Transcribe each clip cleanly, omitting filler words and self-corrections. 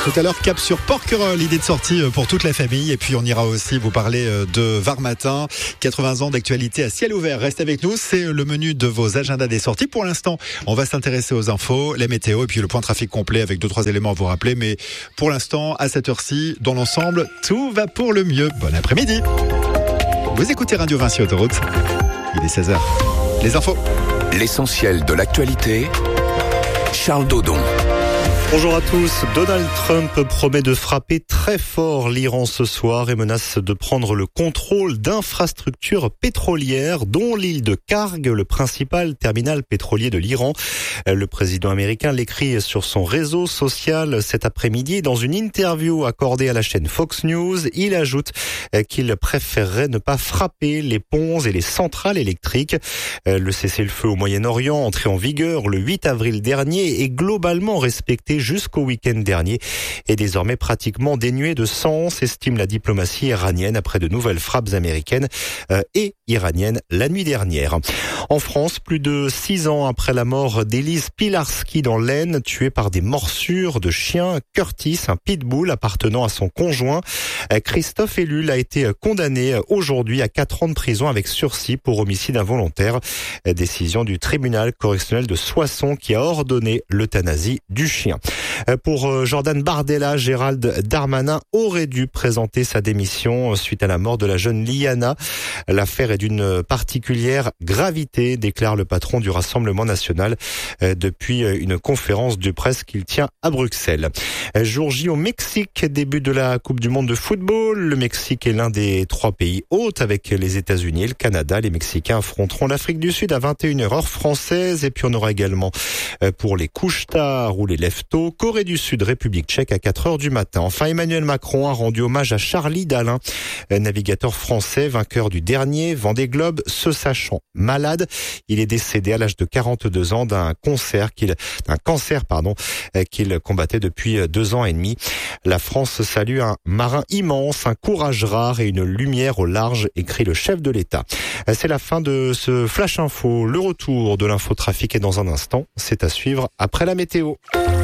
Tout à l'heure, cap sur Porquerolles, idée de sortie pour toute la famille. Et puis on ira aussi vous parler de Var Matin, 80 ans d'actualité à ciel ouvert. Reste avec nous, c'est le menu de vos agendas des sorties. Pour l'instant, on va s'intéresser aux infos, les météos et puis le point trafic complet avec 2-3 éléments à vous rappeler. Mais pour l'instant, à cette heure-ci, dans l'ensemble, tout va pour le mieux. Bon après-midi. Vous écoutez Radio Vinci Autoroute. Il est 16h. Les infos. L'essentiel de l'actualité. Charles Dodon. Bonjour à tous. Donald Trump promet de frapper très fort l'Iran ce soir et menace de prendre le contrôle d'infrastructures pétrolières, dont l'île de Karg, le principal terminal pétrolier de l'Iran. Le président américain l'écrit sur son réseau social cet après-midi. Dans une interview accordée à la chaîne Fox News, il ajoute qu'il préférerait ne pas frapper les ponts et les centrales électriques. Le cessez-le-feu au Moyen-Orient, entré en vigueur le 8 avril dernier, est globalement respecté jusqu'au week-end dernier est désormais pratiquement dénué de sens, estime la diplomatie iranienne après de nouvelles frappes américaines et iraniennes la nuit dernière. En France, plus de 6 ans après la mort d'Élise Pilarski dans l'Aisne, tuée par des morsures de chien, Curtis, un pitbull appartenant à son conjoint, Christophe Ellul a été condamné aujourd'hui à 4 ans de prison avec sursis pour homicide involontaire. Décision du tribunal correctionnel de Soissons qui a ordonné l'euthanasie du chien. Pour Jordan Bardella, Gérald Darmanin aurait dû présenter sa démission suite à la mort de la jeune Liana. L'affaire est d'une particulière gravité, déclare le patron du Rassemblement national depuis une conférence de presse qu'il tient à Bruxelles. Jour J au Mexique, début de la Coupe du Monde de football. Le Mexique est l'un des 3 pays hôtes avec les États-Unis et le Canada. Les Mexicains affronteront l'Afrique du Sud à 21h heure française. Et puis on aura également pour les couches-tard ou les lève-tôt, Corée du Sud, République tchèque à 4h du matin. Enfin, Emmanuel Macron a rendu hommage à Charlie Dalin, navigateur français, vainqueur du dernier Vendée Globe, se sachant malade. Il est décédé à l'âge de 42 ans d'un cancer qu'il combattait depuis 2 ans et demi. La France salue un marin immense, un courage rare et une lumière au large, écrit le chef de l'État. C'est la fin de ce Flash Info. Le retour de l'infotrafic est dans un instant. C'est à suivre après la météo.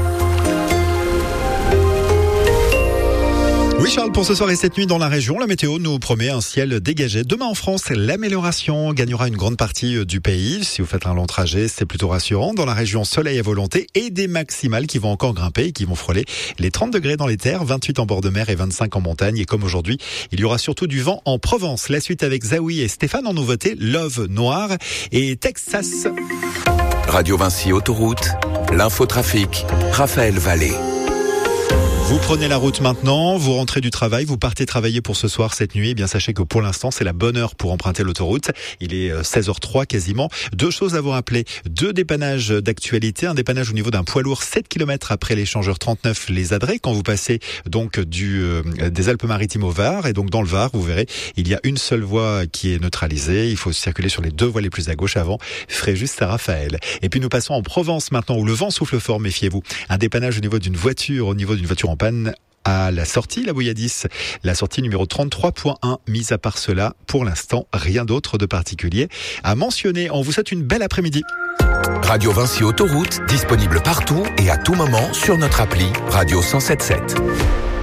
Oui Charles, pour ce soir et cette nuit dans la région, la météo nous promet un ciel dégagé. Demain en France, l'amélioration gagnera une grande partie du pays. Si vous faites un long trajet, c'est plutôt rassurant. Dans la région, soleil à volonté et des maximales qui vont encore grimper et qui vont frôler les 30 degrés dans les terres, 28 en bord de mer et 25 en montagne. Et comme aujourd'hui, il y aura surtout du vent en Provence. La suite avec Zawi et Stéphane en nouveauté, Love Noir et Texas. Radio Vinci Autoroute, l'infotrafic, Raphaël Vallée. Vous prenez la route maintenant, vous rentrez du travail, vous partez travailler pour ce soir, cette nuit. Eh bien, sachez que pour l'instant, c'est la bonne heure pour emprunter l'autoroute. Il est 16h03 quasiment. 2 choses à vous rappeler. 2 dépannages d'actualité. Un dépannage au niveau d'un poids lourd 7 km après l'échangeur 39 Les Adrets. Quand vous passez donc des Alpes-Maritimes au Var. Et donc dans le Var, vous verrez, il y a une seule voie qui est neutralisée. Il faut circuler sur les 2 voies les plus à gauche avant Fréjus-Saint-Raphaël. Et puis nous passons en Provence maintenant où le vent souffle fort, méfiez-vous. Un dépannage au niveau d'une voiture en panne à la sortie, la Bouilladis, la sortie numéro 33.1. Mis à part cela, pour l'instant, rien d'autre de particulier à mentionner. On vous souhaite une belle après-midi. Radio Vinci Autoroute, disponible partout et à tout moment sur notre appli Radio 107.7.